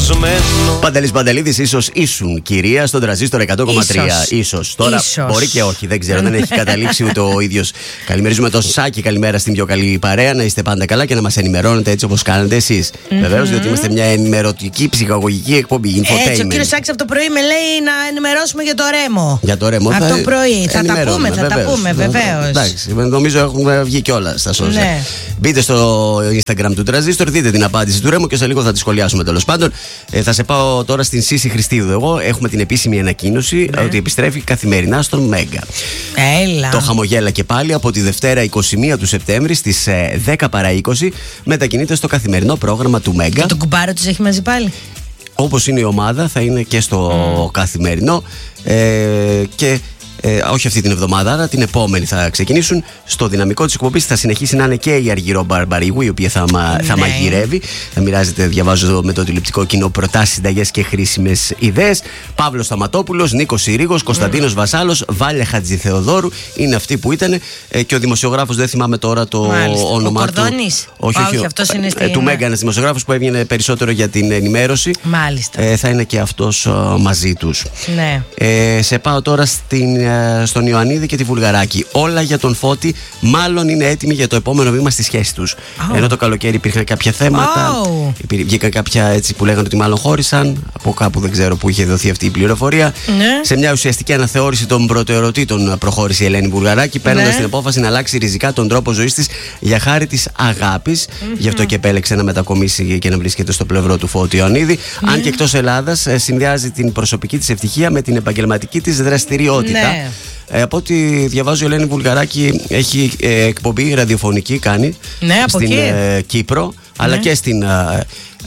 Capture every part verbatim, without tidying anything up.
σπασμένο. Παντελής Παντελίδης, ίσως ήσουν κυρία στον τραζίστορ εκατό κόμμα τρία. Ίσως. ίσως. Τώρα ίσως. Μπορεί και όχι, δεν ξέρω, δεν έχει καταλήξει ούτε ο ίδιος. Καλημερίζουμε τον Σάκη, καλημέρα στην πιο καλή παρέα. Να είστε πάντα καλά και να μας ενημερώνετε έτσι όπως κάνετε εσείς. Mm-hmm. Βεβαίως, διότι είμαστε μια ενημερωτική ψυχαγωγική εκπομπή. Έτσι, ο κύριος Σάκης από το πρωί με λέει να ενημερώσουμε για το Ρέμο. Για το Ρέμο. Από το πρωί. Θα τα πούμε, θα τα πούμε, βεβαίως. Εντάξει, νομίζω έχουν βγει κιόλα στα social. Ναι. Μπείτε στο Instagram του Τραζίστορ, δείτε την απάντηση του Ρέμου και σε λίγο θα τη σχολιάσουμε τέλος πάντων. Ε, θα σε πάω τώρα στην Σύση Χριστίδου. Εγώ έχουμε την επίσημη ανακοίνωση ναι. ότι επιστρέφει καθημερινά στον Μέγκα. Έλα. Το χαμογέλα και πάλι από τη Δευτέρα είκοσι μία του Σεπτέμβρη στις δέκα παρά είκοσι μετακινείται στο καθημερινό πρόγραμμα του Μέγκα. Και τον κουμπάρο τους έχει μαζί πάλι. Όπως είναι η ομάδα, θα είναι και στο mm. καθημερινό. Ε, και Ε, όχι αυτή την εβδομάδα, αλλά την επόμενη θα ξεκινήσουν. Στο δυναμικό της εκπομπής θα συνεχίσει να είναι και η Αργυρό Μπαρμπαρίγου, η οποία θα, μα, ναι. θα μαγειρεύει. Θα μοιράζεται, διαβάζω με το τηλεοπτικό κοινό, προτάσεις, συνταγές και χρήσιμες ιδέες. Παύλος Σταματόπουλος, Νίκος Συρίγος, Κωνσταντίνος mm. Βασάλος, Βάλια Χατζηθεοδόρου είναι αυτοί που ήταν. Ε, και ο δημοσιογράφος, δεν θυμάμαι τώρα το Μάλιστα. όνομά ο του. Κορδόνης. Όχι, όχι. όχι αυτός είναι στην... ε, του Μέγκα, ένας δημοσιογράφος που έβγαινε περισσότερο για την ενημέρωση. Μάλιστα. Ε, θα είναι και αυτός ε, μαζί τους. Ναι. Ε, σε πάω τώρα στην, ε, στον Ιωαννίδη και τη Βουλγαράκη. Όλα για τον Φώτη, μάλλον είναι έτοιμοι για το επόμενο βήμα στη σχέση τους. Oh. Ενώ το καλοκαίρι υπήρχαν κάποια θέματα, oh. υπήρ, βγήκαν κάποια έτσι που λέγανε ότι μάλλον χώρισαν. Από κάπου δεν ξέρω που είχε δοθεί αυτή η πληροφορία. Ναι. Σε μια ουσιαστική αναθεώρηση των προτεραιοτήτων προχώρησε η Ελένη Βουλγαράκη, παίρνοντας ναι. την απόφαση να αλλάξει ριζικά τον τρόπο ζωής της για χάρη της αγάπης. Mm-hmm. Γι' αυτό και επέλεξε να μετακομίσει και να βρίσκεται στο πλευρό του Φώτη Ιωαννίδη. Mm-hmm. Αν και εκτός Ελλάδας, συνδυάζει την προσωπική της ευτυχία με την επαγγελματική της δραστηριότητα. Ναι. Ε, από ό,τι διαβάζω, η Ελένη Βουλγαράκη έχει ε, εκπομπή ραδιοφωνική κάνει ναι, στην ε, Κύπρο, ναι. αλλά και στην ε,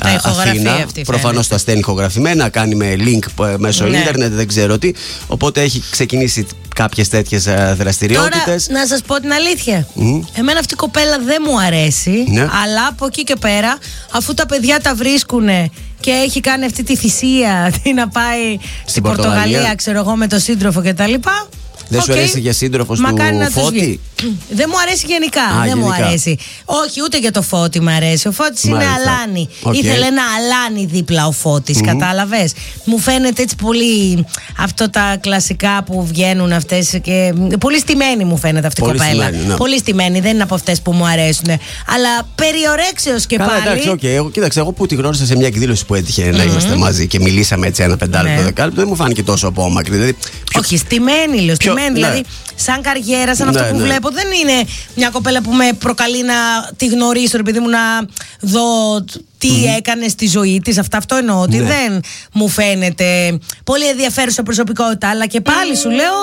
Αθήνα. Προφανώς τα στέλνει ηχογραφημένα, κάνει με link ε, μέσω ναι. ίντερνετ, δεν ξέρω τι. Οπότε έχει ξεκινήσει κάποιες τέτοιες ε, δραστηριότητες. Τώρα, να σας πω την αλήθεια. Mm. Εμένα αυτή η κοπέλα δεν μου αρέσει, ναι. αλλά από εκεί και πέρα, αφού τα παιδιά τα βρίσκουνε και έχει κάνει αυτή τη θυσία να πάει στην Πορτογαλία, Πορτογαλία ξέρω εγώ, με τον σύντροφο κτλ. Δεν okay. σου αρέσει για σύντροφος του Φώτη? Δεν μου αρέσει γενικά. Α, δεν γενικά. μου αρέσει. Όχι, ούτε για το Φώτη μου αρέσει. Ο Φώτης είναι αλάνι. Okay. Ήθελε ένα αλάνι δίπλα ο Φώτης, mm-hmm. κατάλαβες. Μου φαίνεται έτσι πολύ αυτό τα κλασικά που βγαίνουν αυτές. Και... πολύ στημένη μου φαίνεται αυτή η κοπέλα. Στημένη, ναι. Πολύ στημένη, δεν είναι από αυτές που μου αρέσουν. Αλλά περιορέξεως και καλά, πάλι. Εντάξει, okay. εγώ, κοίταξε, εγώ που τη γνώρισα σε μια εκδήλωση που έτυχε mm-hmm. να είμαστε μαζί και μιλήσαμε έτσι ένα πεντάλεπτο, ναι. δεκάλεπτο, δεν μου φάνηκε τόσο απόμακρη. Δηλαδή, πιο... Όχι, στημένη, λέω. Στημένη. Ναι. Δηλαδή, σαν καριέρα, σαν ναι, αυτό που ναι. βλέπω, δεν είναι μια κοπέλα που με προκαλεί να τη γνωρίσω, επειδή μου να δω τι mm. έκανε στη ζωή της. Αυτά, αυτό εννοώ. Ότι ναι. δεν μου φαίνεται πολύ ενδιαφέρουσα προσωπικότητα. Αλλά και πάλι σου λέω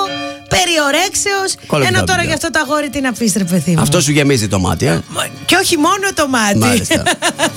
περιορέξεως. Ένα τώρα για αυτό το αγόρι τι να πεις, ρε παιδί μου. Αυτό σου γεμίζει το μάτι, ε? Και όχι μόνο το μάτι. Μάλιστα.